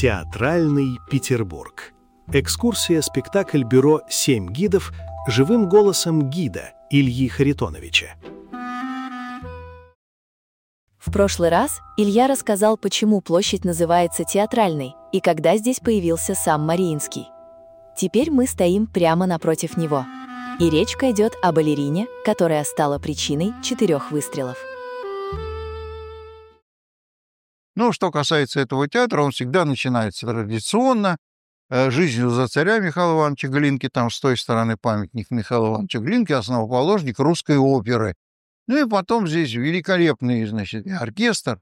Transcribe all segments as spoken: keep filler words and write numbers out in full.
Театральный Петербург. Экскурсия-спектакль бюро «Семь гидов» живым голосом гида Ильи Харитоновича. В прошлый раз Илья рассказал, почему площадь называется Театральной и когда здесь появился сам Мариинский. Теперь мы стоим прямо напротив него. И речка идет о балерине, которая стала причиной четырех выстрелов. Ну, что касается этого театра, он всегда начинается традиционно. Жизнью за царя Михаила Ивановича Глинки, там с той стороны памятник Михаила Ивановича Глинки, основоположник русской оперы. Ну и потом здесь великолепный, значит, и оркестр,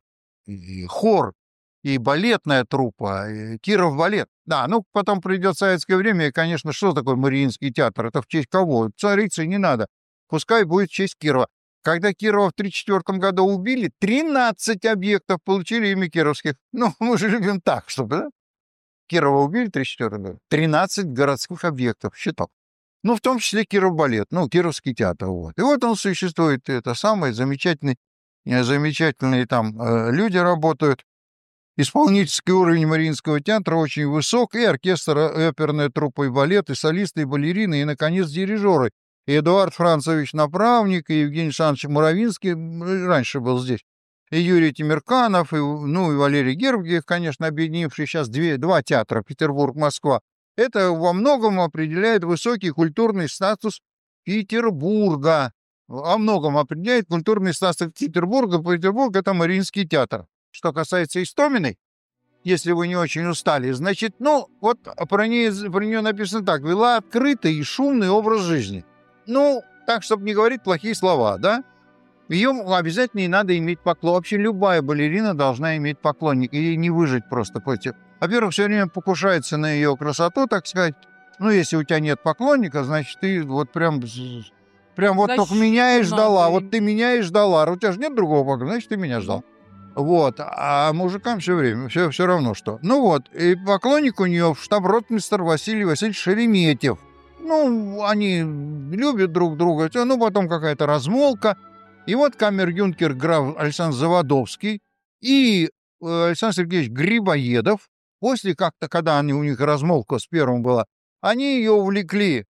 и хор, и балетная труппа, и Киров балет. Да, ну потом придет советское время, и, конечно, что такое Мариинский театр? Это в честь кого? Царицы не надо. Пускай будет в честь Кирова. Когда Кирова в тридцать четвёртом году убили, тринадцать объектов получили имя кировских. Ну, мы же любим так, чтобы, да? Кирова убили в тридцать четвёртом году. тринадцать городских объектов, считал. Ну, в том числе Киров балет, ну, Кировский театр. Вот. И вот он существует, это самый замечательный, замечательные там э, люди работают. Исполнительский уровень Мариинского театра очень высок, и оркестр, и оперная труппа, и балет, и солисты, и балерины, и, наконец, дирижеры. И Эдуард Францевич Направник, и Евгений Александрович Муравинский, раньше был здесь, и Юрий Тимирканов, и, ну, и Валерий Гергиев, конечно, объединивший сейчас две, два театра, Петербург, Москва. Это во многом определяет высокий культурный статус Петербурга. Во многом определяет культурный статус Петербурга. Петербург — это Мариинский театр. Что касается Истоминой, если вы не очень устали, значит, ну, вот про нее, про нее написано так: вела открытый и шумный образ жизни. Ну, так, чтобы не говорить плохие слова, да? Ее обязательно и надо иметь поклон. Вообще любая балерина должна иметь поклонника, ей не выжить просто. Во-первых, все время покушается на ее красоту, так сказать. Ну, если у тебя нет поклонника, значит, ты вот прям, прям вот только меня и ждала. Вот ты меня и ждала. У тебя же нет другого поклонника, значит, ты меня ждал. Вот, а мужикам все время, все, все равно что. Ну вот, и поклонник у нее штаб-ротмистр Василий Васильевич Шереметьев. Ну, они любят друг друга, ну, потом какая-то размолвка. И вот камер-юнкер граф Александр Заводовский и Александр Сергеевич Грибоедов, после как-то, когда они, у них размолвка с первым была, они ее увлекли